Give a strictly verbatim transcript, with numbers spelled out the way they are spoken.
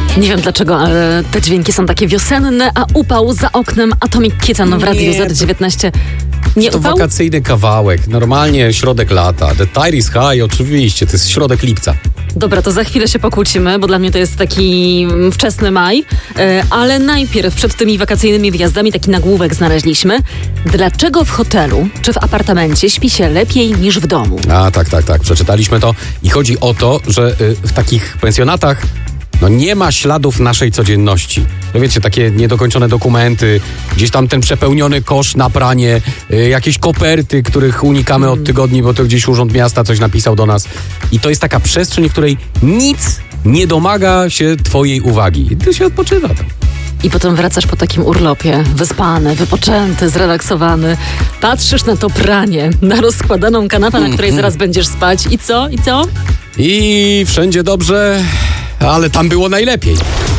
Nie wiem dlaczego, ale te dźwięki są takie wiosenne, a upał za oknem Atomic Kitten w Radiu Z dziewiętnaście. Nie To upał? wakacyjny kawałek, normalnie środek lata. The Tide is High, oczywiście, to jest środek lipca. Dobra, to za chwilę się pokłócimy, bo dla mnie to jest taki wczesny maj, e, ale najpierw przed tymi wakacyjnymi wyjazdami taki nagłówek znaleźliśmy. Dlaczego w hotelu czy w apartamencie śpi się lepiej niż w domu? A tak, tak, tak, przeczytaliśmy to i chodzi o to, że y, w takich pensjonatach no nie ma śladów naszej codzienności. No wiecie, takie niedokończone dokumenty, gdzieś tam ten przepełniony kosz na pranie, y, jakieś koperty, których unikamy mm. od tygodni, bo to gdzieś Urząd Miasta coś napisał do nas. I to jest taka przestrzeń, w której nic nie domaga się twojej uwagi. I ty się odpoczywa tam. I potem wracasz po takim urlopie, wyspany, wypoczęty, zrelaksowany. Patrzysz na to pranie, na rozkładaną kanapę, na której zaraz będziesz spać. I co? I co? I wszędzie dobrze, ale tam było najlepiej.